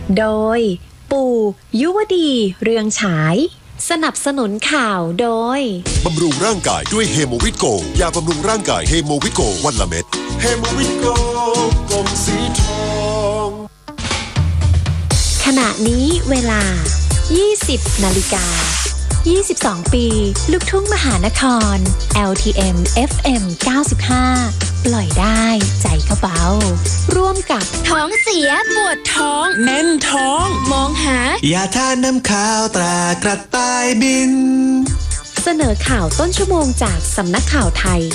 โดยปู่ยุวดีเรืองฉายสนับสนุนข่าวโดยบำรุงร่างกายด้วยเฮโมวิตโกยาบำรุงร่างกายเฮโมวิตโกวันละเม็ดเฮโมวิตโกกลมสีทองขณะนี้เวลา 20 นาฬิกา 22 ปีลูกทุ่งมหานคร LTM FM 95 ปล่อยได้ใจก็เบาร่วมกับท้องเสียปวดท้องแน่นท้องมองหายาทานน้ำข้าวตรากระต่ายบินเสนอข่าวต้นชั่วโมงจากสำนักข่าวไทย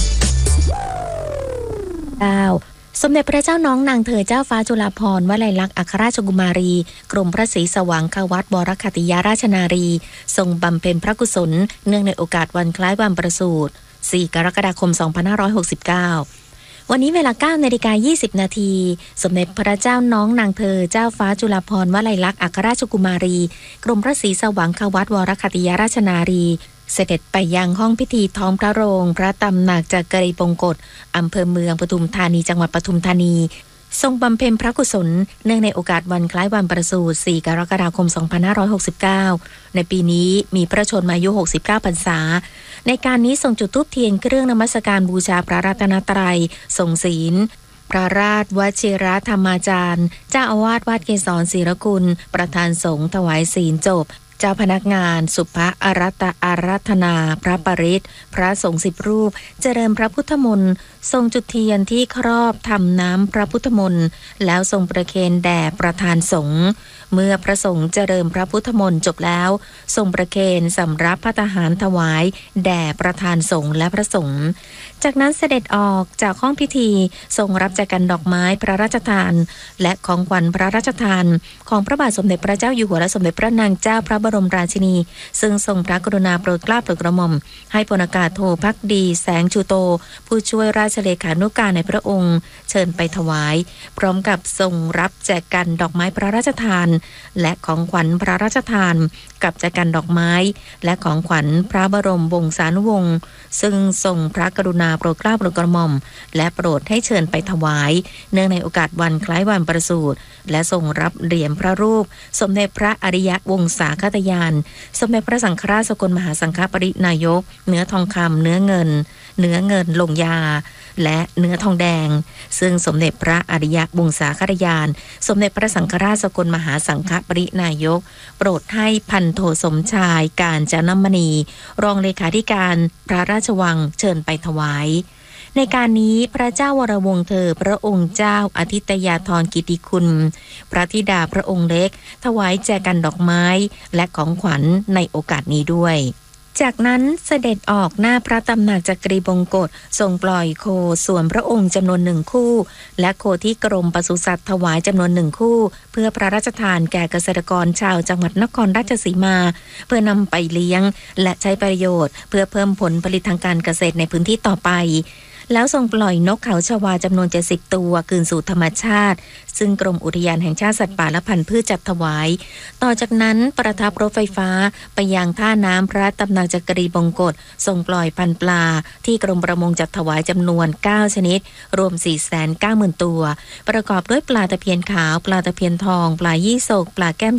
สมเด็จพระเจ้าน้องนางเธอเจ้าฟ้าจุฬาภรณ์วลัยลักษณ์อัครราชกุมารีกรมพระศรีสว่างควัตรวรคติยาราชนารีทรงบำเพ็ญพระกุศลเนื่องในโอกาสวันคล้ายวันประสูติ4 กรกฎาคม 2569วันนี้เวลา 9:20 นาทีสมเด็จพระเจ้าน้องนางเธอเจ้าฟ้าจุฬาภรณ์วลัยลักษณ์อัครราชกุมารีกรมพระศรีสว่างควัตรวรคติยาราชนารีเสด็จไปยังห้องพิธีท้องพระโรงพระตำหนักจักรีบงกฎอำเภอเมืองปทุมธานีจังหวัดปทุมธานีทรงบำเพ็ญพระกุศลเนื่องในโอกาสวันคล้ายวันประสูติ4 กรกฎาคม 2569ในปีนี้มีพระชนมายุ 69 พรรษาในการนี้ทรงจุดธูปเทียนเครื่องนมัสการบูชาพระรัตนตรัยทรงศีลพระราชวชิรธรรมาจารย์เจ้าอาวาสวัดเกษรศิรกุลประธานสงฆ์ถวายศีลจบเจ้าพนักงานสุภอารัธนาพระปริตพระสงฆ์10 รูปเจริญพระพุทธมนต์ทรงจุดเทียนที่ครอบทำน้ำพระพุทธมนต์แล้วทรงประเคนแด่ประธานสงฆ์เมื่อพระสงฆ์เจริญพระพุทธมนต์จบแล้วทรงประเคนสำรับภัตตาหารถวายแด่ประธานสงฆ์และพระสงฆ์จากนั้นเสด็จออกจากห้องพิธีทรงรับแจกันดอกไม้พระราชทานและของขวัญพระราชทานของพระบาทสมเด็จพระเจ้าอยู่หัวและสมเด็จพระนางเจ้าพระบรมราชินีซึ่งทรงพระกรุณาโปรดเกล้าโปรดกระหม่อมให้พลอากาศโทภักดีแสงชูโตผู้ช่วยราชเลขานุการในพระองค์เชิญไปถวายพร้อมกับทรงรับแจกันดอกไม้พระราชทานและของขวัญพระราชทานกับแจกันดอกไม้และของขวัญพระบรมวงศานุวงศ์ซึ่งทรงพระกรุณาโปรดเกล้าโปรดกระหม่อมและโปรดให้เชิญไปถวายเนื่องในโอกาสวันคล้ายวันประสูติและทรงรับเหรียญพระรูปสมเด็จพระอริยวงศาคตยานสมเด็จพระสังฆราชสกลมหาสังฆปรินายกเนื้อทองคำเนื้อเงินลงยาและเนื้อทองแดงซึ่งสมเด็จพระอริยวงศาคตยานสมเด็จพระสังฆราชสกลมหาสังฆปรินายกโปรดให้พันโทสมชายกาญจนมณีรองเลขาธิการพระราชวังเชิญไปถวายในการนี้พระเจ้าวรวงศ์เธอพระองค์เจ้าอาทิตยาธรกิติคุณพระธิดาพระองค์เล็กถวายแจกันดอกไม้และของขวัญในโอกาสนี้ด้วยจากนั้นเสด็จออกหน้าพระตำหนักจักรีบงกฎทรงปล่อยโคส่วนพระองค์จำนวน1 คู่และโคที่กรมปศุสัตว์ถวายจำนวน1 คู่เพื่อพระราชทานแก่เกษตรกรชาวจังหวัดนครราชสีมาเพื่อนำไปเลี้ยงและใช้ประโยชน์เพื่อเพิ่มผลผลิตทางการเกษตรในพื้นที่ต่อไปแล้วทรงปล่อยนกเขาชวาจำนวน70 ตัวคืนสู่ธรรมชาติซึ่งกรมอุทยานแห่งชาติสัตว์ป่าและพันธุ์พืชจัดถวายต่อจากนั้นประทับรถไฟฟ้าไปยังท่าน้ำพระตำหนักจักรีบงกฎทรงปล่อยพันธุ์ปลาที่กรมประมงจัดถวายจำนวน9 ชนิดรวม 490,000 ตัวประกอบด้วยปลาตะเพียนขาวปลาตะเพียนทองปลายี่สกปลาแก้ม